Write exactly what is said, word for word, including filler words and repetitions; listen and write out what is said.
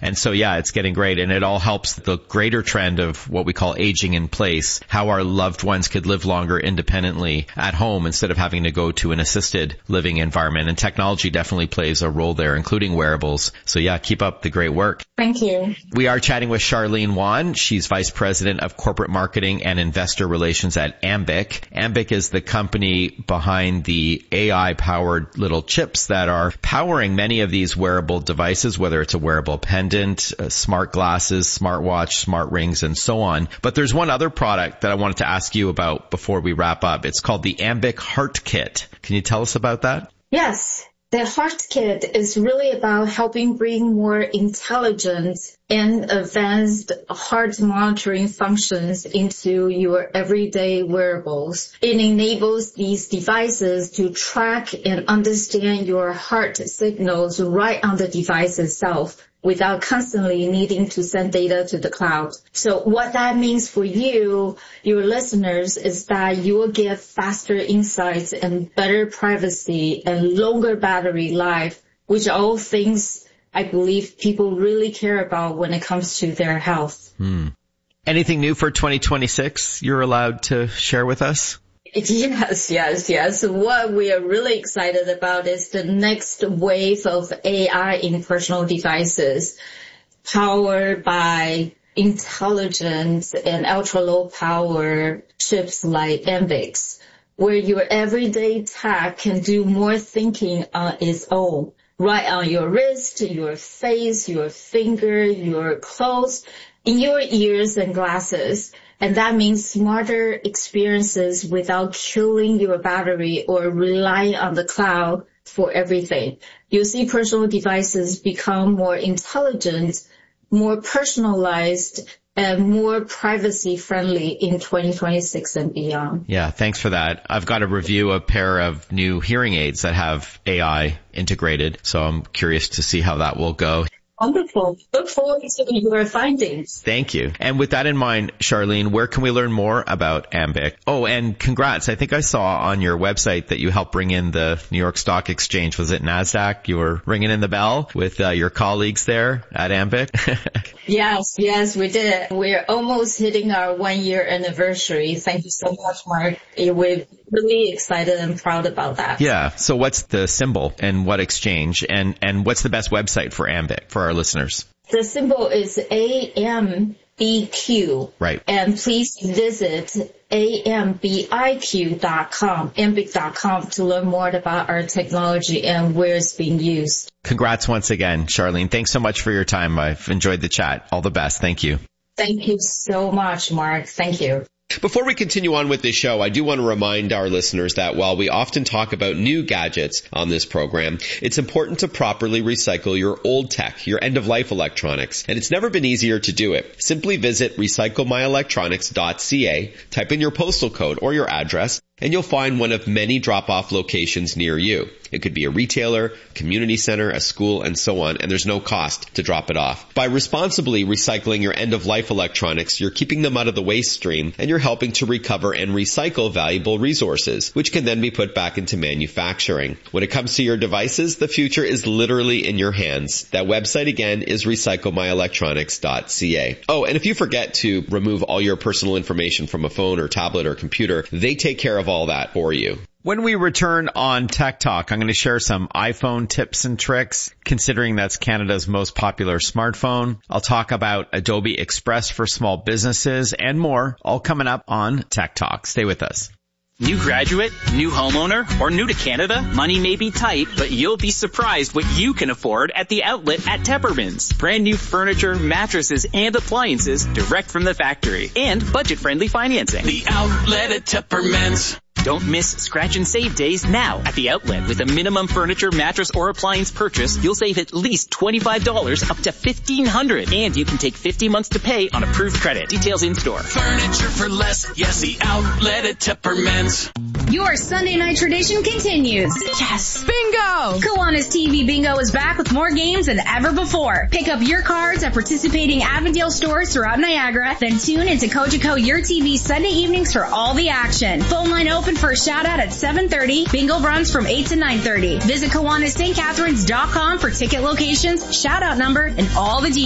And so, yeah, it's getting great. And it all helps the greater trend of what we call aging in place, how our loved ones could live longer independently at home instead of having to go to an assisted living environment. And technology definitely plays a role there, including wearables. So, yeah, keep up the great work. Thank you. We are chatting with Charlene Wan. She's Vice President of Corporate Marketing and Investor Relations at Ambiq. Ambiq is the company behind the A I-powered little chips that are powering many of these wearable devices, whether it's a wearable pendant, uh, smart glasses, smartwatch, smart rings, and so on. But there's one other product that I wanted to ask you about before we wrap up. It's called the Ambiq Heart Kit. Can you tell us about that? Yes. The Heart Kit is really about helping bring more intelligent and advanced heart monitoring functions into your everyday wearables. It enables these devices to track and understand your heart signals right on the device itself, without constantly needing to send data to the cloud. So what that means for you, your listeners, is that you will get faster insights and better privacy and longer battery life, which are all things I believe people really care about when it comes to their health. Hmm. Anything new for twenty twenty-six you're allowed to share with us? Yes, yes, yes. What we are really excited about is the next wave of A I in personal devices, powered by intelligent and ultra-low power chips like Ambiq, where your everyday tech can do more thinking on its own, right on your wrist, your face, your finger, your clothes, in your ears and glasses. And that means smarter experiences without killing your battery or relying on the cloud for everything. You'll see personal devices become more intelligent, more personalized, and more privacy friendly in twenty twenty-six and beyond. Yeah, thanks for that. I've got to review a pair of new hearing aids that have A I integrated, so I'm curious to see how that will go. Wonderful. Look forward to your findings. Thank you. And with that in mind, Charlene, where can we learn more about Ambiq? Oh, and congrats. I think I saw on your website that you helped bring in the New York Stock Exchange. Was it NASDAQ? You were ringing in the bell with uh, your colleagues there at Ambiq? Yes, yes, we did. We're almost hitting our one-year anniversary. Thank you so much, Mark. We're really excited and proud about that. Yeah. So what's the symbol and what exchange? And, and what's the best website for Ambiq for our listeners? The symbol is A M B Q. Right. And please visit A M B I Q dot com, ambiq dot com, to learn more about our technology and where it's being used. Congrats once again, Charlene. Thanks so much for your time. I've enjoyed the chat. All the best. Thank you. Thank you so much, Mark. Thank you. Before we continue on with this show, I do want to remind our listeners that while we often talk about new gadgets on this program, it's important to properly recycle your old tech, your end-of-life electronics, and it's never been easier to do it. Simply visit recycle my electronics dot c a, type in your postal code or your address, and you'll find one of many drop-off locations near you. It could be a retailer, community center, a school, and so on, and there's no cost to drop it off. By responsibly recycling your end-of-life electronics, you're keeping them out of the waste stream, and you're helping to recover and recycle valuable resources, which can then be put back into manufacturing. When it comes to your devices, the future is literally in your hands. That website again is recycle my electronics dot c a. Oh, and if you forget to remove all your personal information from a phone or tablet or computer, they take care of all that for you. When we return on Tech Talk, I'm going to share some iPhone tips and tricks, considering that's Canada's most popular smartphone. I'll talk about Adobe Express for small businesses and more, all coming up on Tech Talk. Stay with us. New graduate, new homeowner, or new to Canada? Money may be tight, but you'll be surprised what you can afford at the outlet at Tepperman's. Brand new furniture, mattresses, and appliances direct from the factory. And budget-friendly financing. The outlet at Tepperman's. Don't miss Scratch and Save days now at the outlet. With a minimum furniture, mattress, or appliance purchase, you'll save at least twenty-five dollars up to fifteen hundred dollars. And you can take fifty months to pay on approved credit. Details in store. Furniture for less. Yes, the outlet at Tepperman's. Your Sunday night tradition continues. Yes! Bingo! Kiwanis T V Bingo is back with more games than ever before. Pick up your cards at participating Avondale stores throughout Niagara, then tune into Cogeco Your T V Sunday evenings for all the action. Phone line open for a shout out at seven thirty. Bingo runs from eight to nine thirty. Visit Kiwanis St Catharines dot com for ticket locations, shout out number, and all the details.